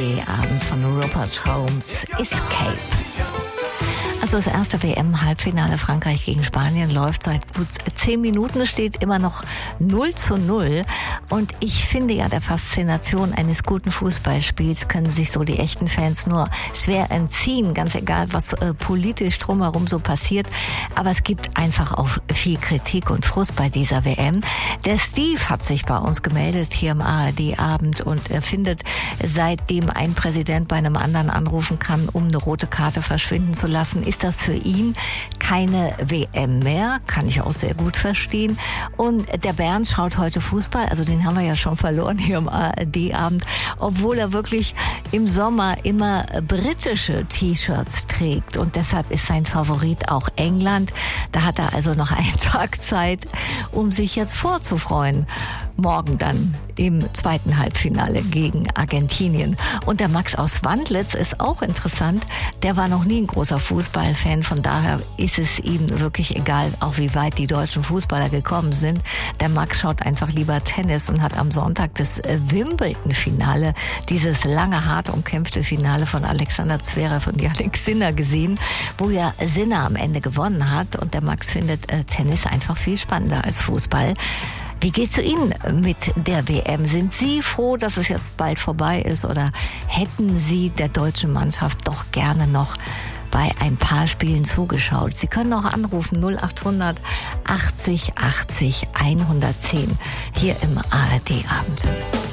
ARD-Abend von Rupert Holmes, Escape. Also das erste WM-Halbfinale Frankreich gegen Spanien läuft seit gut 10 Minuten, es steht immer noch 0:0. Und ich finde ja, der Faszination eines guten Fußballspiels können sich so die echten Fans nur schwer entziehen, ganz egal, was politisch drumherum so passiert. Aber es gibt einfach auch viel Kritik und Frust bei dieser WM. Der Steve hat sich bei uns gemeldet hier im ARD-Abend und er findet, seitdem ein Präsident bei einem anderen anrufen kann, um eine rote Karte verschwinden zu lassen, ist das für ihn keine WM mehr. Kann ich auch sehr gut verstehen. Und der Bernd schaut heute Fußball, also den haben wir ja schon verloren hier im ARD-Abend, obwohl er wirklich im Sommer immer britische T-Shirts trägt. Und deshalb ist sein Favorit auch England. Da hat er also noch einen Tag Zeit, um sich jetzt vorzufreuen. Morgen dann im zweiten Halbfinale gegen Argentinien. Und der Max aus Wandlitz ist auch interessant. Der war noch nie ein großer Fußballfan. Von daher ist es ihm wirklich egal, auch wie weit die deutschen Fußballer gekommen sind. Der Max schaut einfach lieber Tennis und hat am Sonntag das Wimbledon-Finale, dieses lange, hart umkämpfte Finale von Alexander Zverev und Jannik Sinner gesehen, wo ja Sinner am Ende gewonnen hat. Und der Max findet Tennis einfach viel spannender als Fußball. Wie geht's zu Ihnen mit der WM? Sind Sie froh, dass es jetzt bald vorbei ist, oder hätten Sie der deutschen Mannschaft doch gerne noch bei ein paar Spielen zugeschaut? Sie können auch anrufen 0800 80 80 110 hier im ARD-Abend.